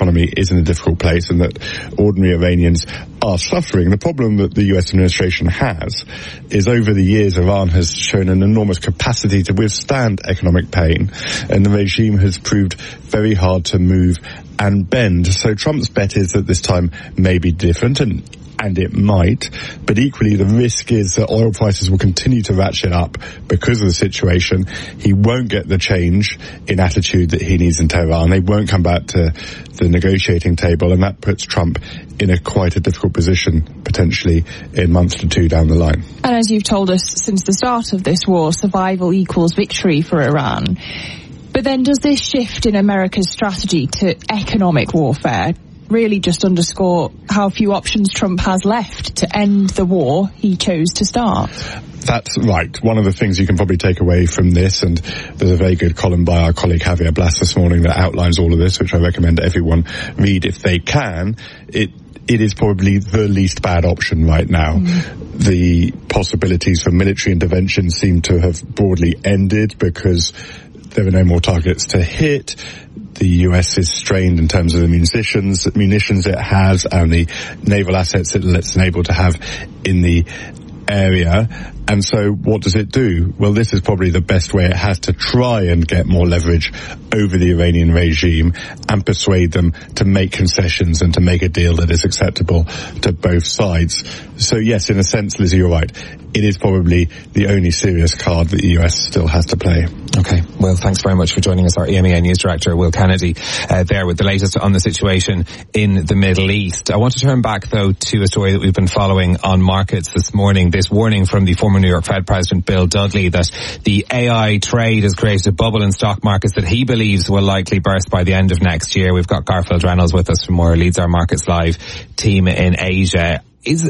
economy is in a difficult place and that ordinary Iranians are suffering. The problem that the US administration has is over the years Iran has shown an enormous capacity to withstand economic pain, and the regime has proved very hard to move and bend. So Trump's bet is that this time may be different, and it might, but equally the risk is that oil prices will continue to ratchet up because of the situation. He won't get the change in attitude that he needs in Tehran. They won't come back to the negotiating table, and that puts Trump in quite a difficult position, potentially in month to two down the line. And as you've told us since the start of this war, survival equals victory for Iran. But then does this shift in America's strategy to economic warfare really just underscore how few options Trump has left to end the war he chose to start? That's right. One of the things you can probably take away from this, and there's a very good column by our colleague Javier Blas this morning that outlines all of this, which I recommend everyone read if they can. It is probably the least bad option right now. The possibilities for military intervention seem to have broadly ended because there are no more targets to hit. The US is strained in terms of the munitions it has and the naval assets it's able to have in the area. And so what does it do? Well, this is probably the best way it has to try and get more leverage over the Iranian regime and persuade them to make concessions and to make a deal that is acceptable to both sides. So yes, in a sense, Lizzie, you're right. It is probably the only serious card that the US still has to play. Okay. Well, thanks very much for joining us, our EMEA News Director, Will Kennedy, there with the latest on the situation in the Middle East. I want to turn back, though, to a story that we've been following on markets this morning. This warning from the former New York Fed President Bill Dudley that the AI trade has created a bubble in stock markets that he believes will likely burst by the end of next year. We've got Garfield Reynolds with us from our Leads Our Markets Live team in Asia. Is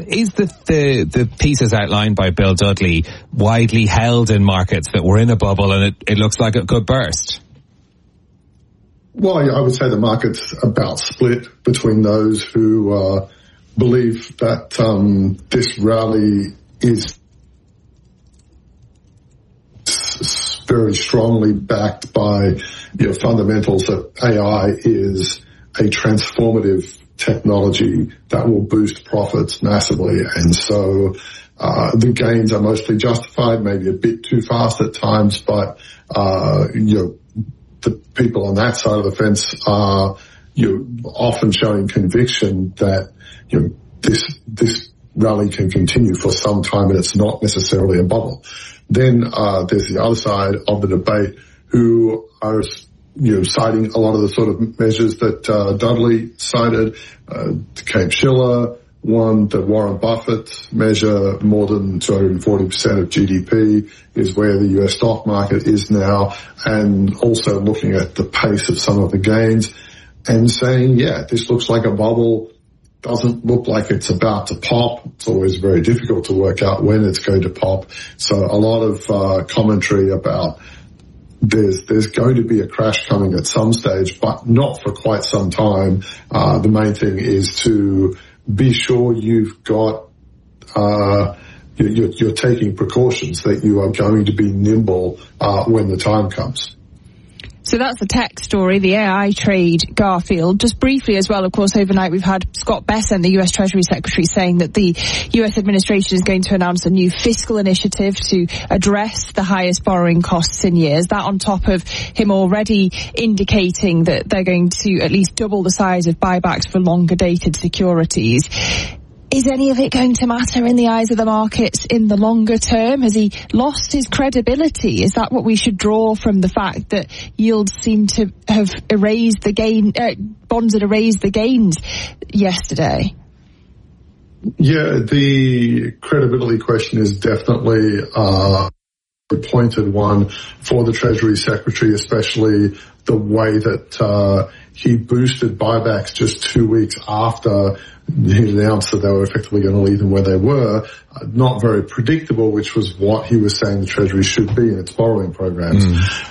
the pieces outlined by Bill Dudley widely held in markets that we're in a bubble and it looks like it could burst? Well, I would say the market's about split between those who believe that this rally is very strongly backed by fundamentals that AI is a transformative technology that will boost profits massively. And so the gains are mostly justified, maybe a bit too fast at times, but the people on that side of the fence are often showing conviction that this rally can continue for some time and it's not necessarily a bubble. Then there's the other side of the debate who are citing a lot of the sort of measures that Dudley cited. Cape-Shiller, one, the Warren Buffett measure, more than 240% of GDP is where the US stock market is now, and also looking at the pace of some of the gains and saying, yeah, this looks like a bubble, doesn't look like it's about to pop. It's always very difficult to work out when it's going to pop. So a lot of commentary about there's going to be a crash coming at some stage, but not for quite some time. The main thing is to be sure you've got, you're taking precautions, that you are going to be nimble when the time comes. So that's the tech story, the AI trade, Garfield. Just briefly as well, of course, overnight we've had Scott Bessent, the US Treasury Secretary, saying that the US administration is going to announce a new fiscal initiative to address the highest borrowing costs in years. That on top of him already indicating that they're going to at least double the size of buybacks for longer dated securities. Is any of it going to matter in the eyes of the markets in the longer term? Has he lost his credibility? Is that what we should draw from the fact that yields seem to have erased the gain, bonds had erased the gains yesterday? Yeah, the credibility question is definitely a pointed one for the Treasury Secretary, especially the way that he boosted buybacks just 2 weeks after he announced that they were effectively going to leave them where they were. Not very predictable, which was what he was saying the Treasury should be in its borrowing programs.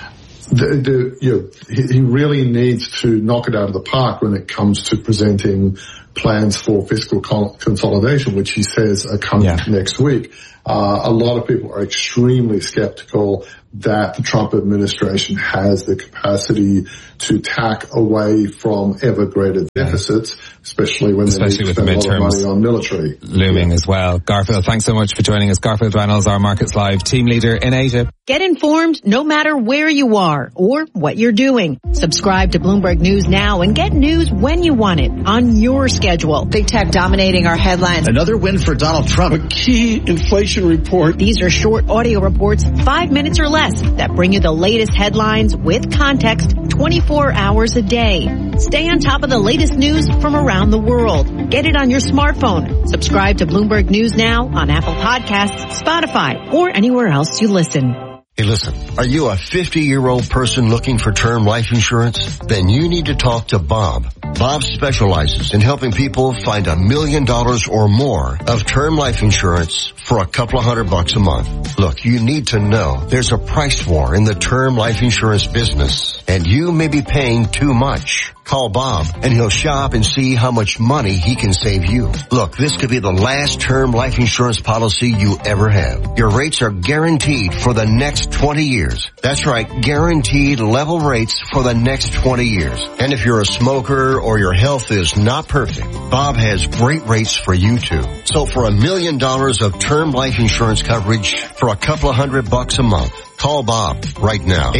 He really needs to knock it out of the park when it comes to presenting plans for fiscal consolidation, which he says are coming next week. A lot of people are extremely skeptical, that the Trump administration has the capacity to tack away from ever greater deficits, especially when they need to spend a lot of money on military. Looming as well. Garfield, thanks so much for joining us. Garfield Reynolds, our Markets Live team leader in Asia. Get informed no matter where you are or what you're doing. Subscribe to Bloomberg News now and get news when you want it on your schedule. Big tech dominating our headlines. Another win for Donald Trump. A key inflation report. These are short audio reports, 5 minutes or less, that bring you the latest headlines with context 24 hours a day. Stay on top of the latest news from around the world. Get it on your smartphone. Subscribe to Bloomberg News now on Apple Podcasts, Spotify, or anywhere else you listen. Hey, listen, are you a 50-year-old person looking for term life insurance? Then you need to talk to Bob. Bob specializes in helping people find $1 million or more of term life insurance for a couple of $100 a month. Look, you need to know there's a price war in the term life insurance business, and you may be paying too much. Call Bob and he'll shop and see how much money he can save you. Look, this could be the last term life insurance policy you ever have. Your rates are guaranteed for the next 20 years. That's right, guaranteed level rates for the next 20 years. And if you're a smoker or your health is not perfect, Bob has great rates for you too. So for $1 million of term life insurance coverage for a couple of $100 a month, call Bob right now.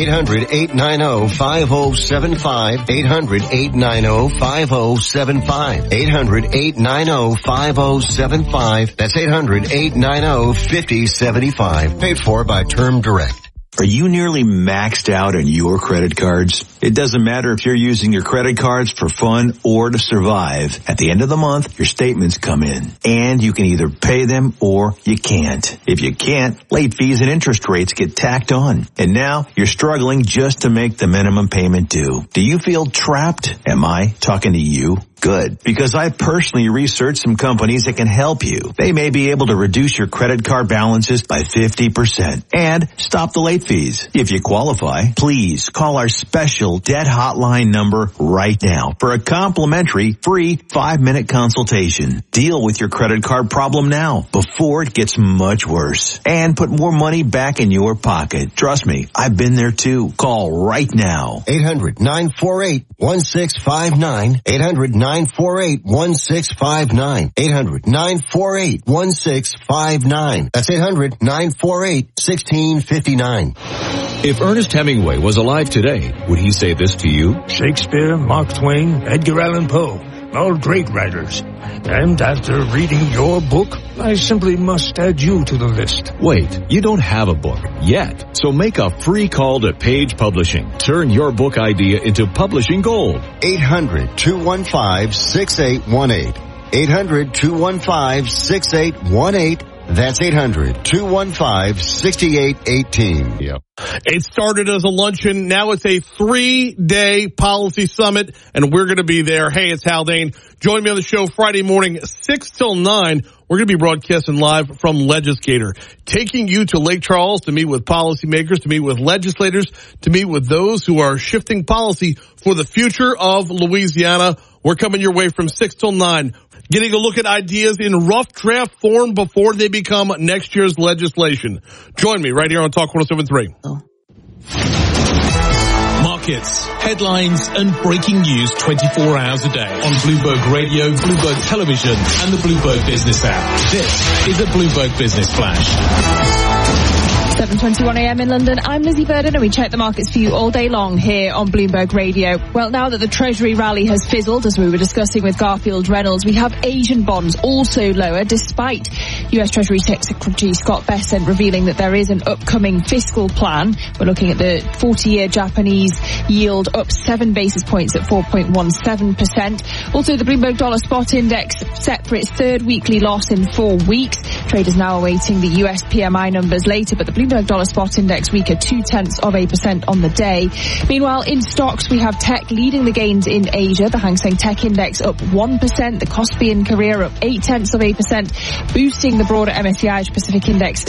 800-890-5075. 800-890-5075. 800-890-5075. That's 800-890-5075. Paid for by Term Direct. Are you nearly maxed out on your credit cards? It doesn't matter if you're using your credit cards for fun or to survive. At the end of the month, your statements come in, and you can either pay them or you can't. If you can't, late fees and interest rates get tacked on. And now you're struggling just to make the minimum payment due. Do you feel trapped? Am I talking to you? Good, because I personally researched some companies that can help you. They may be able to reduce your credit card balances by 50% and stop the late fees. If you qualify, please call our special debt hotline number right now for a complimentary free 5-minute consultation. Deal with your credit card problem now before it gets much worse and put more money back in your pocket. Trust me, I've been there too. Call right now. 800-948-1659. 800-948-1659. 800-948-1659. That's 800-948-1659. If Ernest Hemingway was alive today, would he say this to you? Shakespeare, Mark Twain, Edgar Allan Poe, all great writers. And after reading your book, I simply must add you to the list. Wait, you don't have a book yet. So make a free call to Page Publishing. Turn your book idea into publishing gold. 800-215-6818. 800-215-6818. That's 800-215-6818. Yep. It started as a luncheon. Now it's a 3-day policy summit, and we're going to be there. Hey, it's Haldane. Join me on the show Friday morning, 6 till 9. We're going to be broadcasting live from Legislator, taking you to Lake Charles to meet with policymakers, to meet with legislators, to meet with those who are shifting policy for the future of Louisiana. We're coming your way from 6 till 9. Getting a look at ideas in rough draft form before they become next year's legislation. Join me right here on Talk 107.3. Markets, headlines, and breaking news 24 hours a day on Bloomberg Radio, Bloomberg Television, and the Bloomberg Business app. This is a Bloomberg Business Flash. 7:21 a.m. in London. I'm Lizzie Burden, and we check the markets for you all day long here on Bloomberg Radio. Well, now that the Treasury rally has fizzled, as we were discussing with Garfield Reynolds, we have Asian bonds also lower, despite US Treasury Secretary Scott Bessent revealing that there is an upcoming fiscal plan. We're looking at the 40-year Japanese yield up 7 basis points at 4.17%. Also, the Bloomberg Dollar Spot Index set for its third weekly loss in 4 weeks. Traders now awaiting the US PMI numbers later, but the Bloomberg Dollar Spot Index weaker 0.2% on the day. Meanwhile, in stocks, we have tech leading the gains in Asia. The Hang Seng Tech Index up 1%. The Kospi in Korea up 0.8%, boosting the broader MSCI Asia Pacific Index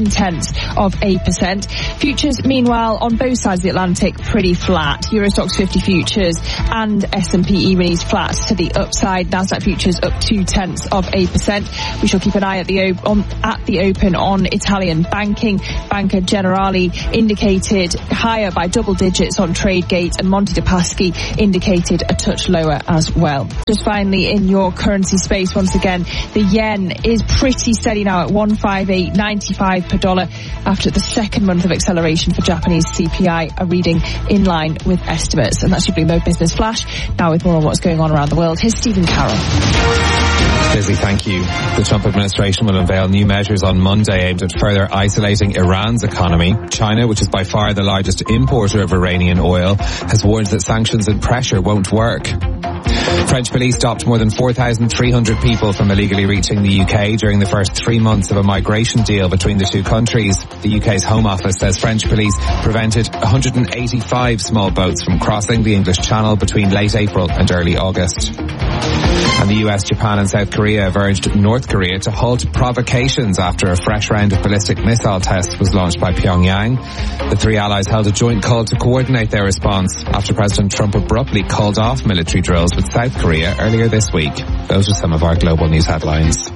0.7%. Futures, meanwhile, on both sides of the Atlantic, pretty flat. Euro Stoxx 50 futures and S&P E-minis flat to the upside. Nasdaq futures up 0.2%. We shall keep an eye at on at the open on Italian banking. Banca Generali indicated higher by double digits on Tradegate, and Monte dei Paschi indicated a touch lower as well. Just finally, in your currency space, once again, the yen is pretty steady now at 158.95 per dollar after the second month of acceleration for Japanese CPI, a reading in line with estimates. And that's your Bloomberg Business Flash. Now with more on what's going on around the world, here's Stephen Carroll. Lizzie, thank you. The Trump administration will unveil new measures on Monday aimed at further isolating Iran's economy. China, which is by far the largest importer of Iranian oil, has warned that sanctions and pressure won't work. French police stopped more than 4,300 people from illegally reaching the UK during the first 3 months of a migration deal between the two countries. The UK's Home Office says French police prevented 185 small boats from crossing the English Channel between late April and early August. And the US, Japan and South Korea have urged North Korea to halt provocations after a fresh round of ballistic missile tests was launched by Pyongyang. The three allies held a joint call to coordinate their response after President Trump abruptly called off military drills with South Korea earlier this week. Those are some of our global news headlines.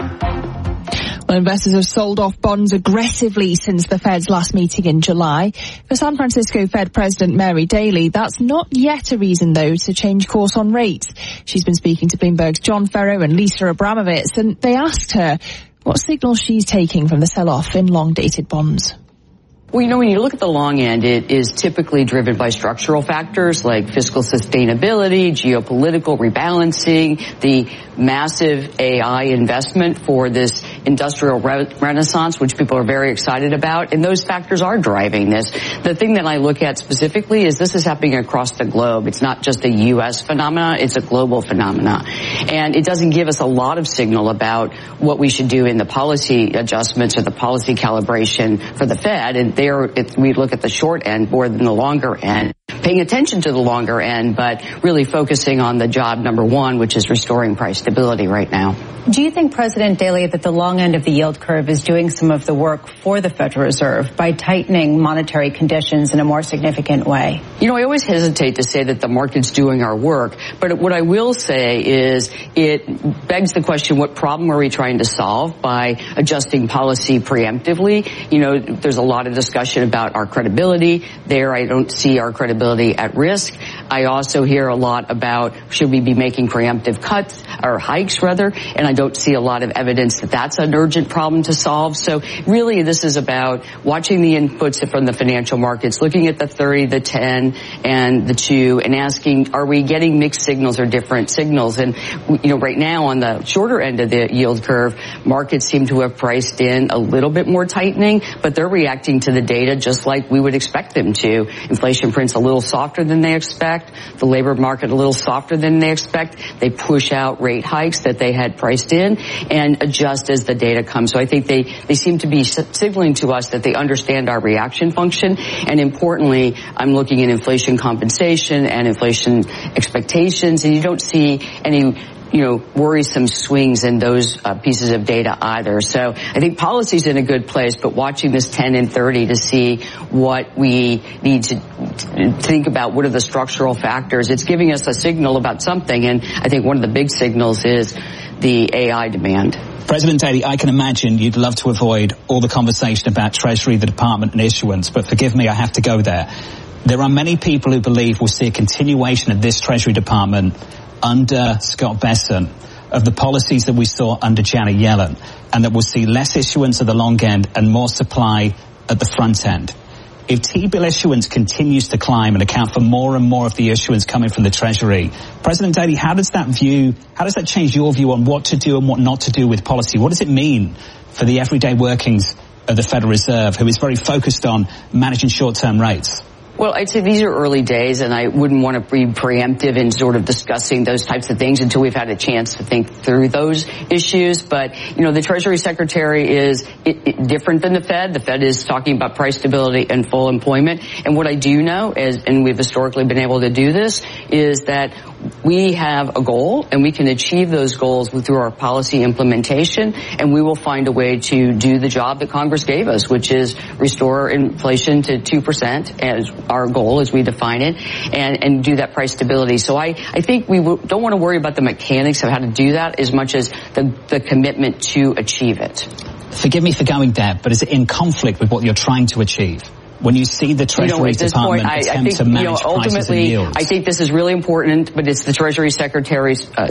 Well, investors have sold off bonds aggressively since the Fed's last meeting in July. For San Francisco Fed President Mary Daly, that's not yet a reason, though, to change course on rates. She's been speaking to Bloomberg's John Ferro and Lisa Abramovitz, and they asked her what signal she's taking from the sell-off in long-dated bonds. Well, when you look at the long end, it is typically driven by structural factors like fiscal sustainability, geopolitical rebalancing, the massive AI investment for this industrial renaissance, which people are very excited about, and those factors are driving this. The thing that I look at specifically is this is happening across the globe. It's not just a U.S. phenomena, it's a global phenomena. And it doesn't give us a lot of signal about what we should do in the policy adjustments or the policy calibration for the Fed, and we look at the short end more than the longer end, paying attention to the longer end, but really focusing on the job number one, which is restoring price stability right now. Do you think, President Daly, that the long end of the yield curve is doing some of the work for the Federal Reserve by tightening monetary conditions in a more significant way? I always hesitate to say that the market's doing our work, but what I will say is it begs the question, what problem are we trying to solve by adjusting policy preemptively? There's a lot of discussion about our credibility. There, I don't see our credibility at risk. I also hear a lot about should we be making preemptive cuts or hikes rather, and I don't see a lot of evidence that that's an urgent problem to solve. So really this is about watching the inputs from the financial markets, looking at the 30, the 10, and the 2, and asking, are we getting mixed signals or different signals? And, right now on the shorter end of the yield curve, markets seem to have priced in a little bit more tightening, but they're reacting to the data just like we would expect them to. Inflation prints a little softer than they expect. The labor market a little softer than they expect. They push out rate hikes that they had priced in and adjust as the data comes. So I think they seem to be signaling to us that they understand our reaction function. And importantly, I'm looking at inflation compensation and inflation expectations, and you don't see any worrisome swings in those pieces of data either. So I think policy's in a good place, but watching this 10 and 30 to see what we need to think about, what are the structural factors. It's giving us a signal about something, and I think one of the big signals is the AI demand. President Daly, I can imagine you'd love to avoid all the conversation about Treasury, the Department, and issuance, but forgive me, I have to go there. There are many people who believe we'll see a continuation of this Treasury Department under Scott Bessent of the policies that we saw under Janet Yellen, and that we'll see less issuance at the long end and more supply at the front end. If T-bill issuance continues to climb and account for more and more of the issuance coming from the Treasury, President Daly, how does that change your view on what to do and what not to do with policy? What does it mean for the everyday workings of the Federal Reserve, who is very focused on managing short-term rates? Well, I'd say these are early days, and I wouldn't want to be preemptive in sort of discussing those types of things until we've had a chance to think through those issues. But, the Treasury Secretary is different than the Fed. The Fed is talking about price stability and full employment. And what I do know is, and we've historically been able to do this, is that we have a goal, and we can achieve those goals through our policy implementation, and we will find a way to do the job that Congress gave us, which is restore inflation to 2% as our goal as we define it, and do that price stability. So I think we don't want to worry about the mechanics of how to do that as much as the commitment to achieve it. forgive me for going there, but is it in conflict with what you're trying to achieve? When you see the Treasury Department attempt to manage prices and yields. I think this is really important, but it's the Treasury Secretary's